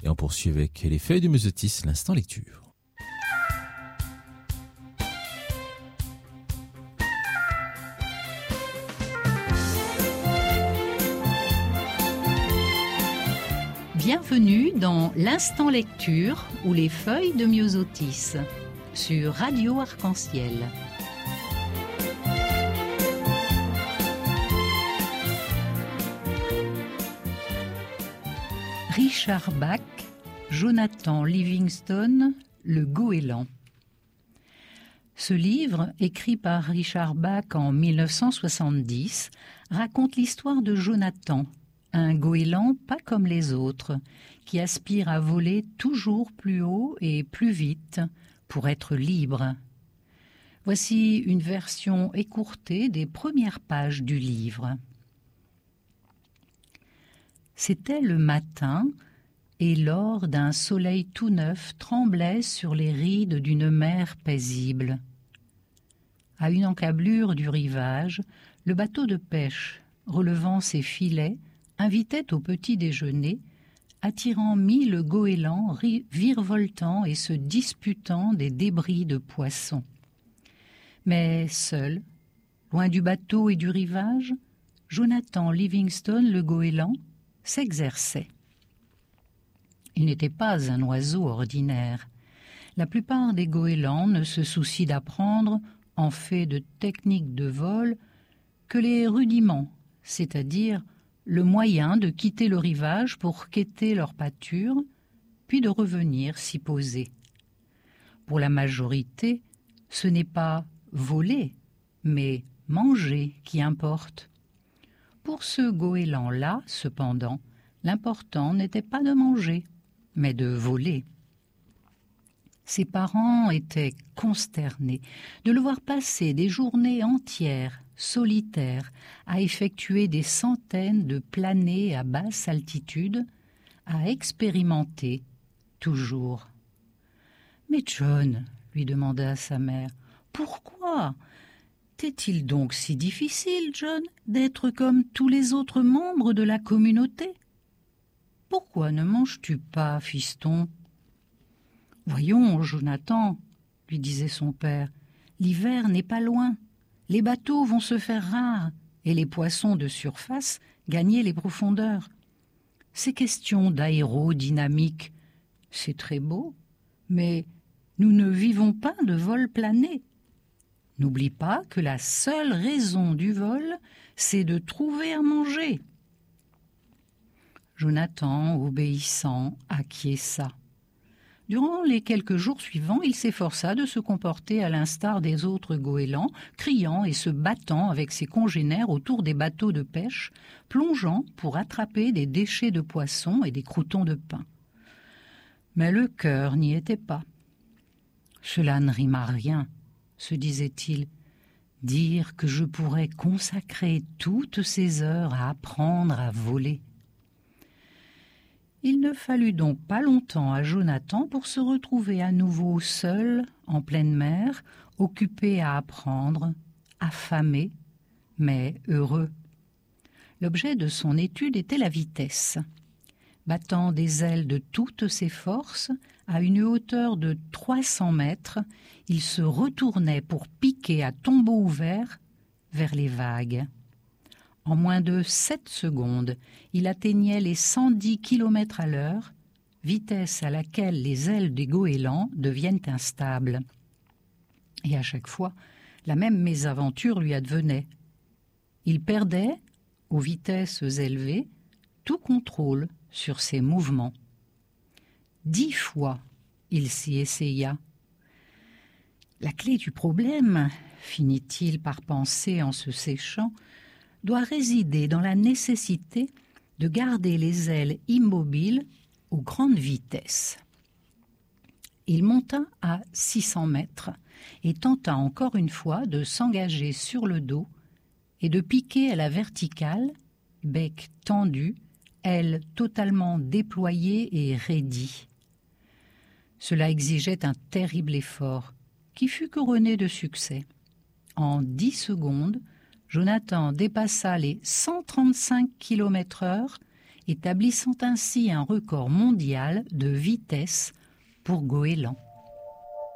Et on poursuit avec les feuilles de Myosotis, l'instant lecture. Bienvenue dans l'instant lecture ou les feuilles de Myosotis sur Radio Arc-en-Ciel. Richard Bach, Jonathan Livingstone, Le Goéland. Ce livre, écrit par Richard Bach en 1970, raconte l'histoire de Jonathan, un goéland pas comme les autres, qui aspire à voler toujours plus haut et plus vite pour être libre. Voici une version écourtée des premières pages du livre. C'était le matin, et l'or d'un soleil tout neuf tremblait sur les rides d'une mer paisible. À une encablure du rivage, le bateau de pêche, relevant ses filets, invitait au petit déjeuner, attirant 1000 goélands virevoltant et se disputant des débris de poissons. Mais seul, loin du bateau et du rivage, Jonathan Livingstone le goéland s'exerçait. Il n'était pas un oiseau ordinaire. La plupart des goélands ne se soucient d'apprendre, en fait de techniques de vol, que les rudiments, c'est-à-dire le moyen de quitter le rivage pour quêter leur pâture, puis de revenir s'y poser. Pour la majorité, ce n'est pas voler, mais manger qui importe. Pour ce goéland-là, cependant, l'important n'était pas de manger, mais de voler. Ses parents étaient consternés de le voir passer des journées entières, solitaire, à effectuer des centaines de planées à basse altitude, à expérimenter toujours. « Mais John, lui demanda sa mère, pourquoi ? T'est-il donc si difficile, John, d'être comme tous les autres membres de la communauté ? Pourquoi ne manges-tu pas, fiston ? Voyons, Jonathan, lui disait son père, l'hiver n'est pas loin. Les bateaux vont se faire rares et les poissons de surface gagner les profondeurs. Ces questions d'aérodynamique, c'est très beau, mais nous ne vivons pas de vol plané. N'oublie pas que la seule raison du vol, c'est de trouver à manger. Jonathan, obéissant, acquiesça. Durant les quelques jours suivants, il s'efforça de se comporter à l'instar des autres goélands, criant et se battant avec ses congénères autour des bateaux de pêche, plongeant pour attraper des déchets de poissons et des croûtons de pain. Mais le cœur n'y était pas. « Cela ne rime à rien », se disait-il. « Dire que je pourrais consacrer toutes ces heures à apprendre à voler. » Il ne fallut donc pas longtemps à Jonathan pour se retrouver à nouveau seul, en pleine mer, occupé à apprendre, affamé, mais heureux. L'objet de son étude était la vitesse. Battant des ailes de toutes ses forces, à une hauteur de 300 mètres, il se retournait pour piquer à tombeau ouvert vers les vagues. En moins de 7 secondes, il atteignait les 110 km à l'heure, vitesse à laquelle les ailes des goélands deviennent instables. Et à chaque fois, la même mésaventure lui advenait. Il perdait, aux vitesses élevées, tout contrôle sur ses mouvements. 10 fois, il s'y essaya. La clé du problème, finit-il par penser en se séchant, doit résider dans la nécessité de garder les ailes immobiles aux grandes vitesses. Il monta à 600 mètres et tenta encore une fois de s'engager sur le dos et de piquer à la verticale, bec tendu, ailes totalement déployées et raidies. Cela exigeait un terrible effort qui fut couronné de succès. En 10 secondes, Jonathan dépassa les 135 km/h établissant ainsi un record mondial de vitesse pour goéland.